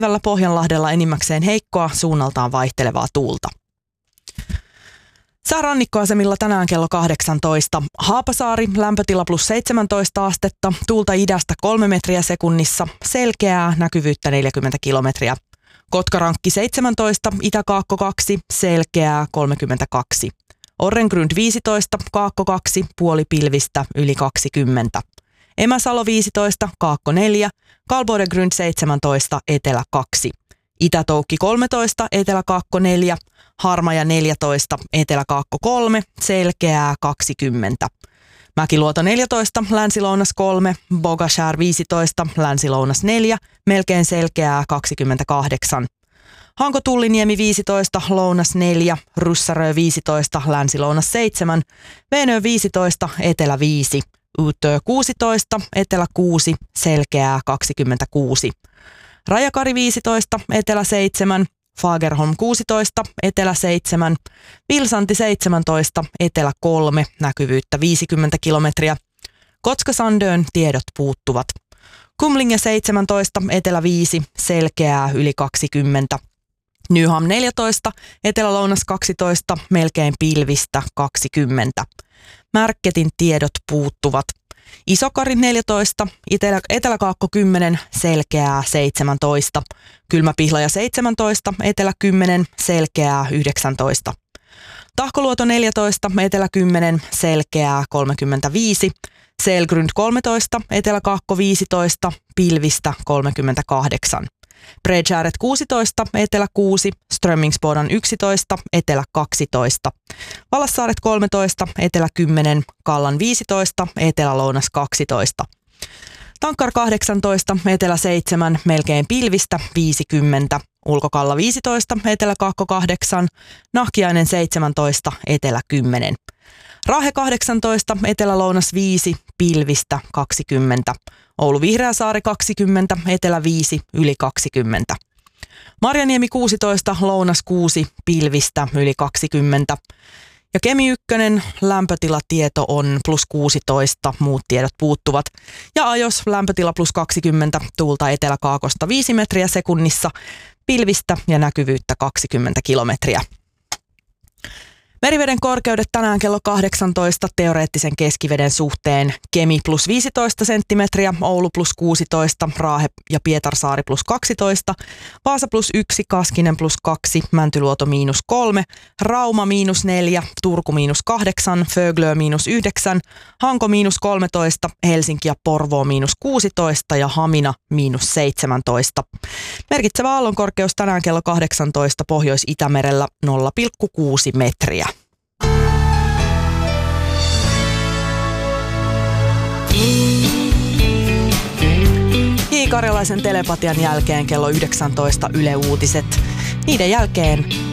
Tällä Pohjanlahdella enimmäkseen heikkoa, suunnaltaan vaihtelevaa tuulta. Säärannikkoasemilla tänään kello 18. Haapasaari, lämpötila plus 17 astetta, tuulta idästä 3 metriä sekunnissa, selkeää, näkyvyyttä 40 kilometriä. Kotkarankki 17, Itä-Kaakko 2, selkeää 32. Orrengrund 15, Kaakko 2, puoli pilvistä, yli 20. Emäsalo 15, Kaakko 4, Kalbodegrund 17, Etelä 2. Itä-Toukki 13, Etelä-Kaakko 4, Harmaja 14, Etelä-Kaakko 3, selkeää 20. Mäkiluoto 14, Länsi-Lounas 3, Bogashär 15, Länsi-Lounas 4, melkein selkeää 28. Hanko-Tulliniemi 15, Lounas 4, Ryssärö 15, Länsi-Lounas 7, Veenö 15, Etelä 5, Utö 16, Etelä 6, selkeää 26. Rajakari 15, Etelä 7, Fagerholm 16, Etelä 7, Vilsanti 17, Etelä 3, näkyvyyttä 50 kilometriä. Kotka-Sandön tiedot puuttuvat. Kumlinge 17, Etelä 5, selkeää yli 20. Nyham 14, Etelä-Lounas 12, melkein pilvistä 20. Märketin tiedot puuttuvat. Isokari 14, Etelä-Kaakko 10, selkeää 17. Kylmäpihlaja 17, Etelä 10, selkeää 19. Tahkoluoto 14, Etelä 10, selkeää 35. Selgrund 13, Etelä-Kaakko 15, pilvistä 38. Bredgäret 16, Etelä 6, Strömmingsbodan 11, Etelä 12. Valassaaret 13, Etelä 10, Kallan 15, Etelä-Lounas 12. Tankkar 18, Etelä 7, melkein pilvistä 50. Ulkokalla 15, Etelä-Kaakko 8, Nahkiainen 17, Etelä 10. Raahe 18, Etelä-Lounas 5, pilvistä 20. Oulu Vihreäsaari 20, Etelä 5, yli 20. Marjaniemi 16, Lounas 6, pilvistä yli 20. Ja Kemi 1, lämpötilatieto on plus 16, muut tiedot puuttuvat. Ja Ajos, lämpötila plus 20, tuulta Etelä-Kaakosta 5 metriä sekunnissa, pilvistä ja näkyvyyttä 20 kilometriä. Meriveden korkeudet tänään kello 18 teoreettisen keskiveden suhteen. Kemi plus 15 senttimetriä, Oulu plus 16, Raahe ja Pietarsaari plus 12, Vaasa plus 1, Kaskinen plus 2, Mäntyluoto miinus 3, Rauma miinus 4, Turku miinus 8, Föglö miinus 9, Hanko miinus 13, Helsinki ja Porvoo miinus 16 ja Hamina miinus 17. Merkitsevä aallonkorkeus tänään kello 18 Pohjois-Itämerellä 0,6 metriä. Karjalaisen telepatian jälkeen kello 19 Yle Uutiset. Niiden jälkeen